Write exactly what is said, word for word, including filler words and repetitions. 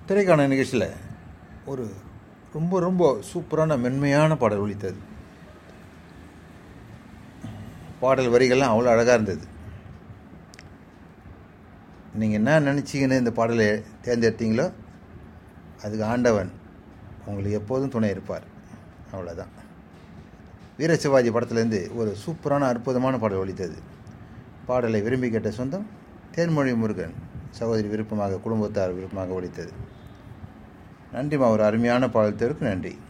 திரைக்கான நிகழ்ச்சியில் ஒரு ரொம்ப ரொம்ப சூப்பரான மென்மையான பாடல் ஒலித்தது. பாடல் வரிகள்லாம் அவ்வளோ அழகாக இருந்தது. நீங்கள் என்ன நினச்சிங்கன்னு இந்த பாடலை தேர்ந்தெடுத்தீங்களோ அதுக்கு ஆண்டவன் உங்களுக்கு எப்போதும் துணை இருப்பார். அவ்வளோதான். வீர சிவாஜி படத்துலேருந்து ஒரு சூப்பரான அற்புதமான பாடல் ஒலித்தது. பாடலை விரும்பி கேட்ட சொந்தம் தேன்மொழி முருகன் சகோதரி விருப்பமாக, குடும்பத்தார் விருப்பமாக ஒலித்தது. நன்றிமா, ஒரு அருமையான பாடல் தேர்வுக்கு நன்றி.